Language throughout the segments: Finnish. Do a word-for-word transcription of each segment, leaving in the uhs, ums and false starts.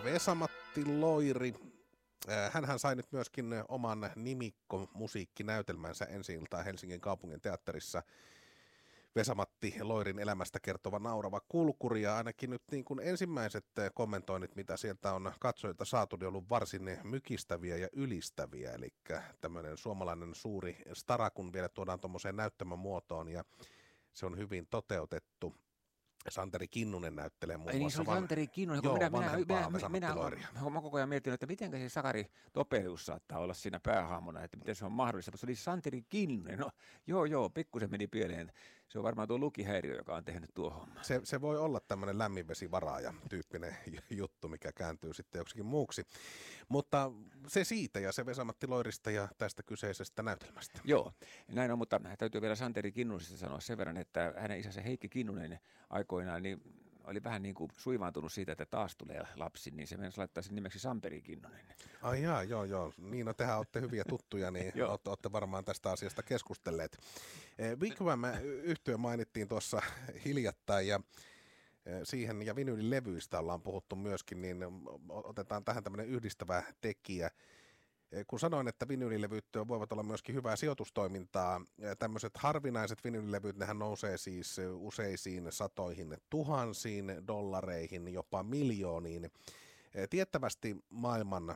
Vesa-Matti Loiri. Hänhän sai nyt myöskin oman nimikko-musiikkinäytelmänsä ensi-iltaa Helsingin kaupungin teatterissa. Vesa-Matti Loirin elämästä kertova naurava kulkuri, ja ainakin nyt niin kuin ensimmäiset kommentoinnit, mitä sieltä on katsojilta saatu, niin on ollut varsin mykistäviä ja ylistäviä, eli tämmöinen suomalainen suuri stara, kun vielä tuodaan tuommoiseen näyttämön muotoon, ja se on hyvin toteutettu. Santeri Kinnunen näyttelee muun Ei, muassa. Niin se oli Santeri Kinnunen, kun Joo, minä, minä, minä, Vesa-Matti minä, Loiria. minä olen koko ajan miettinyt, että miten se Sakari Topelius saattaa olla siinä päähahmona, että miten se on mahdollista, mutta se oli Santeri Kinnunen. No joo, joo, pikkusen meni pieleen. Se on varmaan tuo lukihäiriö, joka on tehnyt tuo homma. Se, se voi olla tämmöinen lämminvesivaraaja tyyppinen juttu, mikä kääntyy sitten joksikin muuksi. Mutta se siitä ja se Vesa-Matti Loirista ja tästä kyseisestä näytelmästä. Joo, näin on, mutta täytyy vielä Santeri Kinnusesta sanoa sen verran, että hänen isänsä Heikki Kinnunen aikoinaan niin oli vähän niin kuin suivaantunut siitä, että taas tulee lapsi, niin se mennessä laittaa sen nimeksi Samperi Kinnunen. Ai jaa, joo, joo. Niin, no tehän olette hyviä tuttuja, niin olette, olette varmaan tästä asiasta keskustelleet. Wigwam-yhtye mainittiin tuossa hiljattain, ja siihen ja vinyylilevyistä ollaan puhuttu myöskin, niin otetaan tähän tämmöinen yhdistävä tekijä. Kun sanoin, että vinyylilevyt voivat olla myöskin hyvää sijoitustoimintaa, tämmöiset harvinaiset vinyylilevyt, nehän nousee siis useisiin satoihin tuhansiin dollareihin, jopa miljooniin. Tiettävästi maailman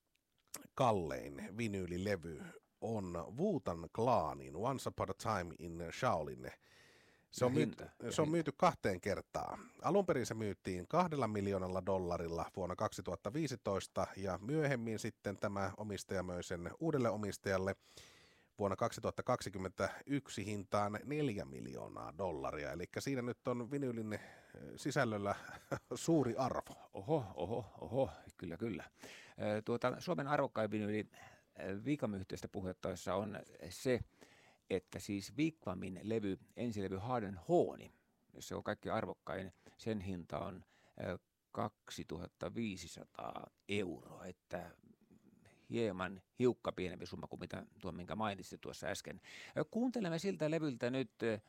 kallein vinyylilevy on Wu-Tang Clanin Once Upon a Time in Shaolin. Se on, myyty, se on myyty kahteen kertaan. Alun perin se myytiin kahdella miljoonalla dollarilla vuonna kaksituhattaviisitoista, ja myöhemmin sitten tämä omistaja möi sen uudelle omistajalle vuonna kaksituhattakaksikymmentäyksi hintaan neljä miljoonaa dollaria. Eli siinä nyt on vinyylin sisällöllä suuri arvo. Oho, oho, oho, kyllä, kyllä. Tuota, Suomen arvokkain vinyyli Wigwam-yhtyeestä puhuttaessa on se, että siis Wigwamin levy, ensilevy Hard and Horny, se on kaikki arvokkain, sen hinta on kaksituhattaviisisataa euroa, että hieman hiukka pienempi summa kuin mitä tuo, minkä mainitsit tuossa äsken. Kuuntelemme siltä levyltä nyt,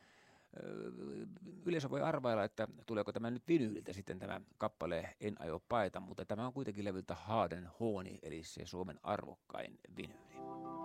yleisö voi arvailla, että tuleeko tämä nyt vinyyliltä sitten tämä kappale En aio paeta, mutta tämä on kuitenkin levyltä Hard and Horny, eli se Suomen arvokkain vinyyli.